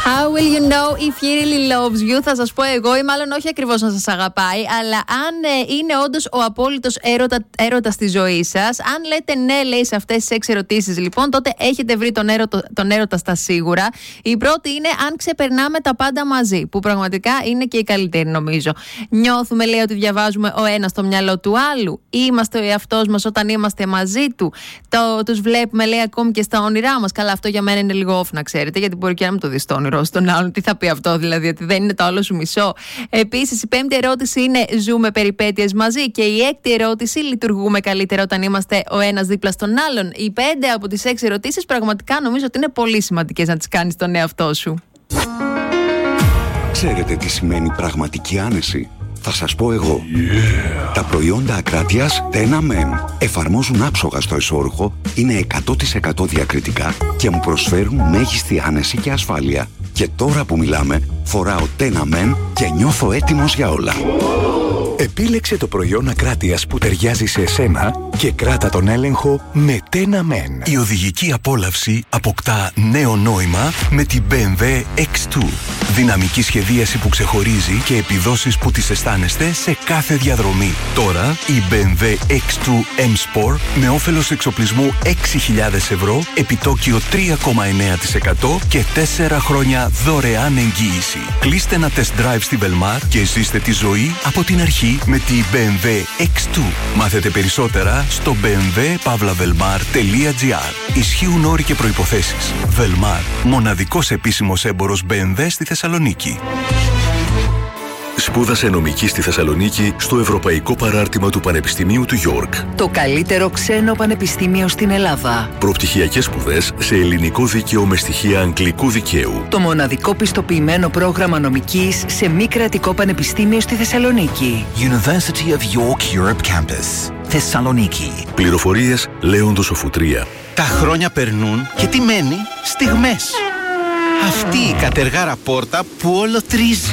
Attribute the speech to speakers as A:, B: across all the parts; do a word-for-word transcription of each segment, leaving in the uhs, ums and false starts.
A: How will you know if he really loves you? Θα σας πω εγώ, ή μάλλον όχι ακριβώς να σας αγαπάει, αλλά αν ε, είναι όντως ο απόλυτος έρωτα, έρωτας στη ζωή σας. Αν λέτε ναι, λέει, σε αυτές τις έξι ερωτήσεις, λοιπόν, τότε έχετε βρει τον έρωτα, τον έρωτα στα σίγουρα. Η πρώτη είναι αν ξεπερνάμε τα πάντα μαζί, που πραγματικά είναι και η καλύτερη, νομίζω. Νιώθουμε, λέει, ότι διαβάζουμε ο ένας το μυαλό του άλλου. Είμαστε ο εαυτός μας όταν είμαστε μαζί του. Το, τους βλέπουμε, λέει, ακόμη και στα όνειρά μας. Καλά, αυτό για μένα είναι λίγο off, να ξέρετε, γιατί μπορεί και να μην το δεις στο όνειρο στον άλλον. Τι θα πει αυτό, δηλαδή, ότι δεν είναι το άλλο σου μισό. Επίσης, η πέμπτη ερώτηση είναι ζούμε περιπέτειες μαζί. Και η έκτη ερώτηση, λειτουργούμε καλύτερα όταν είμαστε ο ένας δίπλα στον άλλον. Οι πέντε από τις έξι ερωτήσεις πραγματικά νομίζω ότι είναι πολύ σημαντικές να τις κάνεις στον εαυτό σου.
B: Ξέρετε τι σημαίνει πραγματική άνεση? Θα σας πω εγώ. Yeah. Τα προϊόντα Ακράτειας Τένα Men εφαρμόζουν άψογα στο εσώρουχο, είναι εκατό τοις εκατό διακριτικά και μου προσφέρουν μέγιστη άνεση και ασφάλεια. Και τώρα που μιλάμε, φοράω Τένα Men και νιώθω έτοιμος για όλα. Επίλεξε το προϊόν Ακράτειας που ταιριάζει σε εσένα και κράτα τον έλεγχο με Τένα Men. Η οδηγική απόλαυση αποκτά νέο νόημα με την μπι εμ ντάμπλιου εξ δύο. Δυναμική σχεδίαση που ξεχωρίζει και επιδόσεις που τις αισθάνεστε σε κάθε διαδρομή. Τώρα η μπι εμ ντάμπλιου εξ δύο M-Sport με όφελος εξοπλισμού έξι χιλιάδες ευρώ, επιτόκιο τρία κόμμα εννέα τοις εκατό και τέσσερα χρόνια δωρεάν εγγύηση. Κλείστε ένα test drive στη Velmar και ζήστε τη ζωή από την αρχή με τη μπι εμ ντάμπλιου εξ δύο. Μάθετε περισσότερα στο μπι εμ ντάμπλιου παύλα βελμάρ τελεία τζι άρ. Ισχύουν όροι και προϋποθέσεις. Velmar, μοναδικός επίσημος έμπορος μπι εμ ντάμπλιου στη Θεσσαλονίκη. Σπούδασε νομική στη Θεσσαλονίκη στο Ευρωπαϊκό Παράρτημα του Πανεπιστημίου του Γιόρκ.
C: Το καλύτερο ξένο πανεπιστήμιο στην Ελλάδα.
B: Προπτυχιακές σπουδές σε ελληνικό δίκαιο με στοιχεία αγγλικού δικαίου.
C: Το μοναδικό πιστοποιημένο πρόγραμμα νομικής σε μη κρατικό πανεπιστήμιο στη Θεσσαλονίκη.
D: University of York Europe Campus, Θεσσαλονίκη.
B: Πληροφορίες Λέοντος Οφουτρία.
E: Τα χρόνια περνούν και τι μένει? Στιγμές. Αυτή η κατεργάρα πόρτα που όλο τρίζει.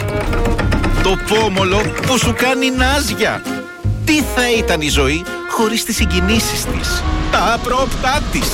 E: Το πόμολο που σου κάνει νάζια. Τι θα ήταν η ζωή χωρίς τις συγκινήσεις της, τα απρόπτά της.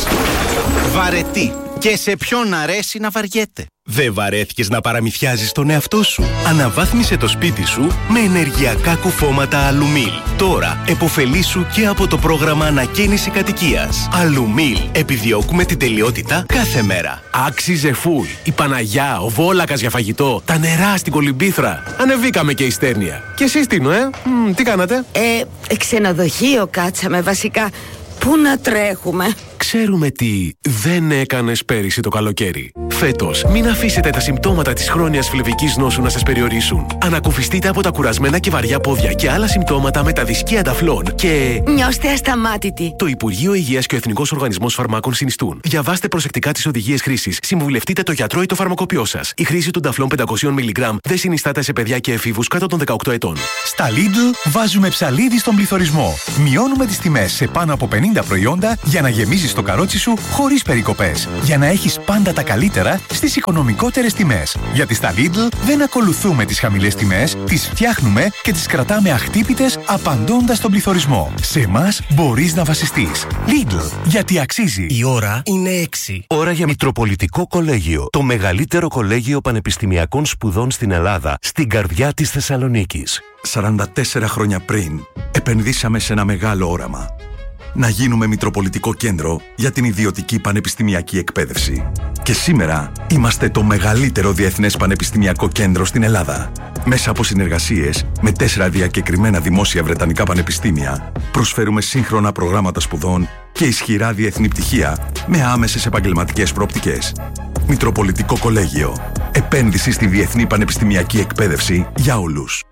E: Βαρετή και σε ποιον αρέσει να βαριέται.
F: Δεν βαρέθηκες να παραμυθιάζεις τον εαυτό σου? Αναβάθμισε το σπίτι σου με ενεργειακά κουφώματα Αλουμίλ. Τώρα επωφελήσου και από το πρόγραμμα ανακαίνιση κατοικίας. Αλουμίλ. Επιδιώκουμε την τελειότητα κάθε μέρα.
G: Άξιζε φουλ. Η Παναγιά, ο Βόλακας για φαγητό, τα νερά στην Κολυμπήθρα. Ανεβήκαμε και η Στέρνια. Και εσείς Τίνο, ε? Μ, τι κάνατε?
H: Ε, ξενοδοχείο κάτσαμε βασικά. Πού να τρέχουμε?
G: Ξέρουμε τι δεν έκανες πέρυσι το καλοκαίρι. Φέτος, μην αφήσετε τα συμπτώματα της χρόνιας φλεβικής νόσου να σας περιορίσουν. Ανακουφιστείτε από τα κουρασμένα και βαριά πόδια και άλλα συμπτώματα με τα δισκία ταφλών και...
H: Νιώστε ασταμάτητοι.
G: Το Υπουργείο Υγείας και ο Εθνικός Οργανισμός Φαρμάκων συνιστούν. Διαβάστε προσεκτικά τις οδηγίες χρήσης. Συμβουλευτείτε το γιατρό ή το φαρμακοποιό σας. Η χρήση των ταφλών πεντακόσια μιλιγκράμμ δεν συνιστάται σε παιδιά και εφήβους κάτω των δεκαοκτώ ετών.
I: Στα Lidl βάζουμε ψαλίδι στον πληθωρισμό. Μειώνουμε τις τιμές σε πάνω από πενήντα προϊόντα για να γεμίζεις το καρότσι σου χωρίς περικοπές. Για να έχεις πάντα τα καλύτερα στις οικονομικότερες τιμές. Γιατί στα Lidl δεν ακολουθούμε τις χαμηλές τιμές, τις φτιάχνουμε και τις κρατάμε αχτύπητες απαντώντας στον πληθωρισμό. Σε εμάς μπορείς να βασιστείς. Lidl, γιατί αξίζει.
F: Η ώρα είναι έξι. Ώρα για Μητροπολιτικό Κολέγιο. Το μεγαλύτερο κολέγιο πανεπιστημιακών σπουδών στην Ελλάδα, στην καρδιά της Θεσσαλονίκης.
B: σαράντα τέσσερα χρόνια πριν, επενδύσαμε σε ένα μεγάλο όραμα. Να γίνουμε Μητροπολιτικό Κέντρο για την ιδιωτική πανεπιστημιακή εκπαίδευση. Και σήμερα είμαστε το μεγαλύτερο διεθνές πανεπιστημιακό κέντρο στην Ελλάδα. Μέσα από συνεργασίες με τέσσερα διακεκριμένα δημόσια βρετανικά πανεπιστήμια, προσφέρουμε σύγχρονα προγράμματα σπουδών και ισχυρά διεθνή πτυχία με άμεσες επαγγελματικές προοπτικές. Μητροπολιτικό Κολέγιο. Επένδυση στη διεθνή πανεπιστημιακή εκπαίδευση για όλους.